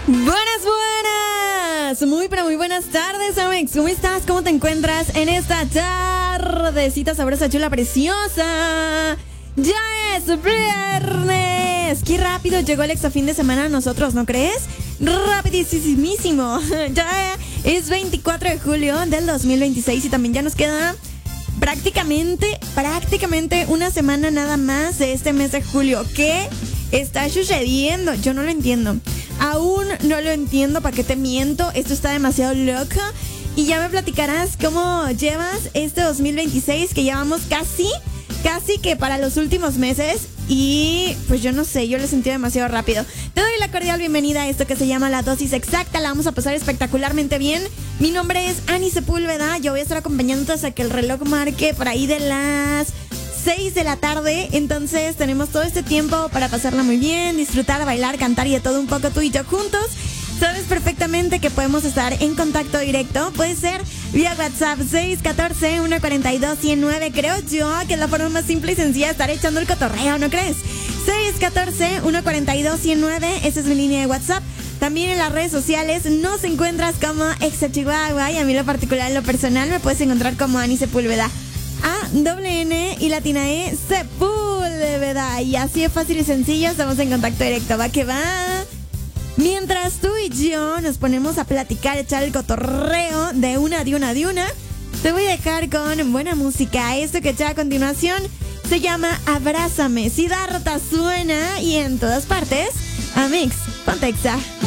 Buenas, buenas. Muy, pero muy buenas tardes, Amex. ¿Cómo estás? ¿Cómo te encuentras en esta tardecita sabrosa, chula, preciosa? Ya es viernes. Qué rápido llegó el extra fin de semana a nosotros, ¿no crees? Rapidísimo. Ya es 24 de julio del 2026 y también ya nos queda prácticamente una semana nada más de este mes de julio. ¿Qué está sucediendo? Yo no lo entiendo. Aún no lo entiendo, ¿para qué te miento? Esto está demasiado loco. Y ya me platicarás cómo llevas este 2026, que llevamos casi que para los últimos meses. Y pues yo no sé, yo lo sentí demasiado rápido. Te doy la cordial bienvenida a esto que se llama La Dosis Exacta. La vamos a pasar espectacularmente bien. Mi nombre es Ani Sepúlveda. Yo voy a estar acompañándote hasta que el reloj marque por ahí de las 6 de la tarde. Entonces tenemos todo este tiempo para pasarla muy bien, disfrutar, bailar, cantar y de todo un poco tú y yo juntos. Sabes perfectamente que podemos estar en contacto directo. Puede ser vía WhatsApp 614-142-109. Creo yo que es la forma más simple y sencilla de estar echando el cotorreo, ¿no crees? 614-142-109. Esa es mi línea de WhatsApp. También en las redes sociales nos encuentras como Exa Chihuahua. Y a mí en lo particular, en lo personal, me puedes encontrar como Ani Sepúlveda. A-N-N y latina E Sepúlveda. Y así es fácil y sencillo. Estamos en contacto directo. Va que va. Mientras tú y yo nos ponemos a platicar, echar el cotorreo de una, te voy a dejar con buena música. Esto que echa a continuación se llama Abrázame. Siddhartha suena y en todas partes. Amix, ponte Exa.